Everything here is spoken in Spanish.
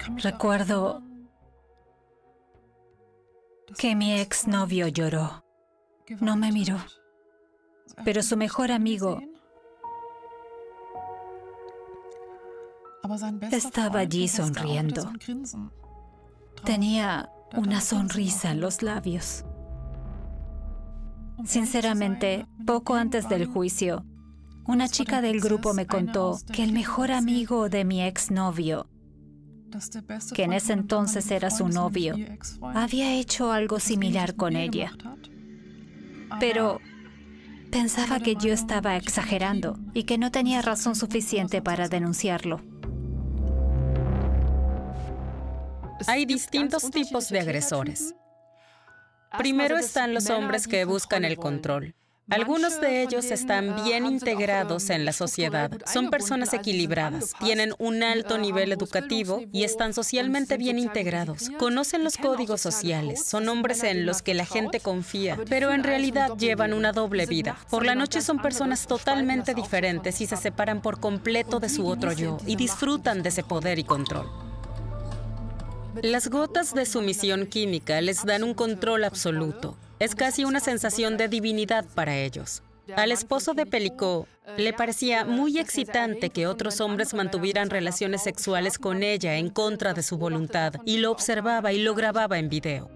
Recuerdo que mi exnovio lloró. No me miró, pero su mejor amigo estaba allí sonriendo. Tenía una sonrisa en los labios. Sinceramente, poco antes del juicio, una chica del grupo me contó que el mejor amigo de mi exnovio, que en ese entonces era su novio, había hecho algo similar con ella. Pero pensaba que yo estaba exagerando y que no tenía razón suficiente para denunciarlo. Hay distintos tipos de agresores. Primero están los hombres que buscan el control. Algunos de ellos están bien integrados en la sociedad. Son personas equilibradas, tienen un alto nivel educativo y están socialmente bien integrados. Conocen los códigos sociales, son hombres en los que la gente confía, pero en realidad llevan una doble vida. Por la noche son personas totalmente diferentes y se separan por completo de su otro yo y disfrutan de ese poder y control. Las gotas de sumisión química les dan un control absoluto. Es casi una sensación de divinidad para ellos. Al esposo de Pelicot le parecía muy excitante que otros hombres mantuvieran relaciones sexuales con ella en contra de su voluntad, y lo observaba y lo grababa en video.